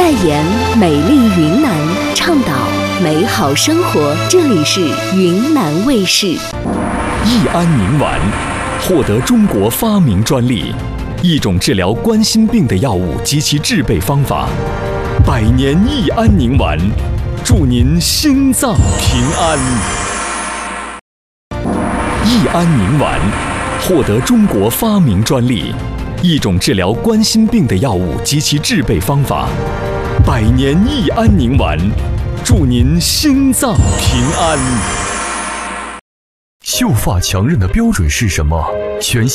代言美丽云南，倡导美好生活。这里是云南卫视。 益安宁丸获得中国发明专利，一种治疗冠心病的药物及其制备方法。百年益安宁丸，祝您心脏平安。益安宁丸获得中国发明专利，一种治疗冠心病的药物及其制备方法。百年益安宁丸，祝您心脏平安。 秀发强韧的标准是什么？全